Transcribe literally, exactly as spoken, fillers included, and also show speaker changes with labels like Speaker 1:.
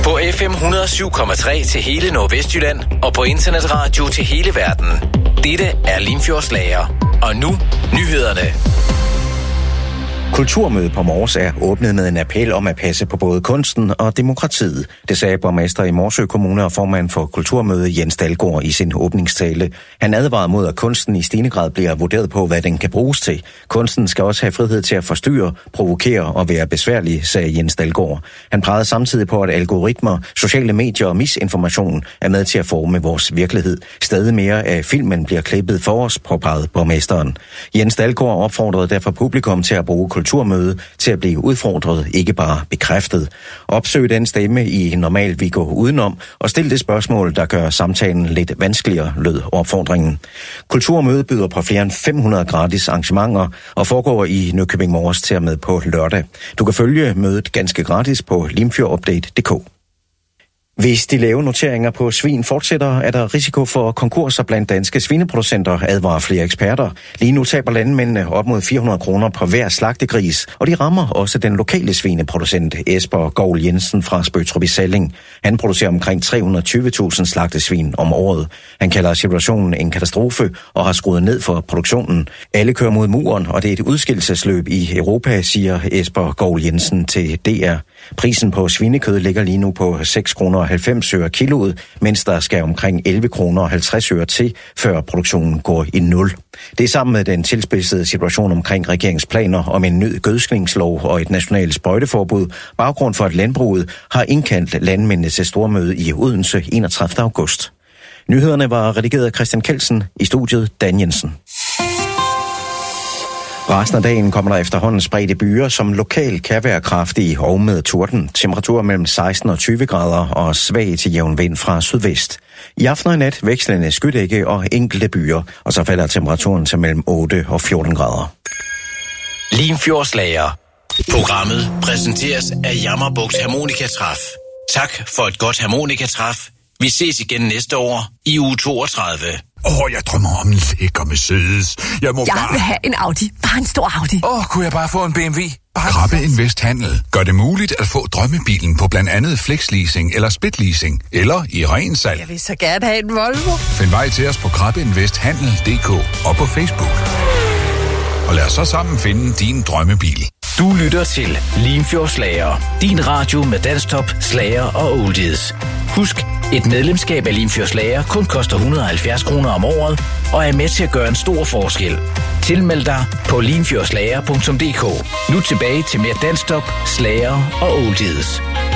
Speaker 1: På F M et hundrede og syv komma tre til hele Nordvestjylland og på internetradio til hele verden. Dette er Limfjordslager. Og nu, nyhederne.
Speaker 2: Kulturmødet på Mors er åbnet med en appel om at passe på både kunsten og demokratiet. Det sagde borgmester i Morsø Kommune og formand for Kulturmødet Jens Dalgaard i sin åbningstale. Han advarede mod, at kunsten i stigende grad bliver vurderet på, hvad den kan bruges til. Kunsten skal også have frihed til at forstyrre, provokere og være besværlig, sagde Jens Dalgaard. Han pegede samtidig på, at algoritmer, sociale medier og misinformation er med til at forme vores virkelighed. Stadig mere af filmen bliver klippet for os, påpegede borgmesteren. Jens Dalgaard opfordrede derfor publikum til at bruge kulturmøde til at blive udfordret, ikke bare bekræftet. Opsøg den stemme, I normalt vil gå udenom, og stil det spørgsmål, der gør samtalen lidt vanskeligere, lød opfordringen. Kulturmøde byder på flere end fem hundrede gratis arrangementer og foregår i Nykøbing Mors til og med på lørdag. Du kan følge mødet ganske gratis på limfjordupdate punktum d k. Hvis de lave noteringer på svin fortsætter, er der risiko for konkurser blandt danske svineproducenter, advarer flere eksperter. Lige nu taber landmændene op mod fire hundrede kroner på hver slagtegris, og de rammer også den lokale svineproducent Esper Goul Jensen fra Spøttrup i Salling. Han producerer omkring tre hundrede og tyve tusind slagtesvin om året. Han kalder situationen en katastrofe og har skruet ned for produktionen. Alle kører mod muren, og det er et udskillelsesløb i Europa, siger Esper Goul Jensen til D R. Prisen på svinekød ligger lige nu på seks kroner og halvfems øre kiloet, mens der skal omkring elleve kroner og halvtreds øre til, før produktionen går i nul. Det er sammen med den tilspidsede situation omkring regeringsplaner om en ny gødskningslov og et nationalt sprøjteforbud, baggrund for at landbruget har indkaldt landmændene til stormøde i Odense enogtredivte august. Nyhederne var redigeret af Christian Kelsen, i studiet Dan Jensen. Resten af dagen kommer der efterhånden spredte byer, som lokalt kan være kraftige og med torden. Temperaturer mellem seksten og tyve grader og svag til jævn vind fra sydvest. I aften og nat vekslende skydække og enkelte byer, og så falder temperaturen til mellem otte og fjorten grader.
Speaker 1: Limfjordslager. Programmet præsenteres af Jammerbugt Harmonikatræf. Tak for et godt harmonikatræf. Vi ses igen næste år i uge toogtredive.
Speaker 3: Åh, oh, jeg drømmer om en lækker Mercedes. Jeg må
Speaker 4: jeg
Speaker 3: bare...
Speaker 4: vil have en Audi. Bare en stor Audi.
Speaker 3: Åh, oh, kunne jeg bare få en B M W? Bare... Krabbe Invest Handel gør det muligt at få drømmebilen på blandt andet flexleasing eller splitleasing, eller i ren salg.
Speaker 4: Jeg vil så gerne have en Volvo.
Speaker 3: Find vej til os på krabbeinvesthandel punktum d k og på Facebook. Og lad os så sammen finde din drømmebil.
Speaker 1: Du lytter til Limfjordslager. Din radio med danstop, slager og oldies. Husk, et medlemskab af Limfjordslager kun koster et hundrede og halvfjerds kroner om året, og er med til at gøre en stor forskel. Tilmeld dig på limfjordslager punktum d k. Nu tilbage til mere danstop, slager og oldies.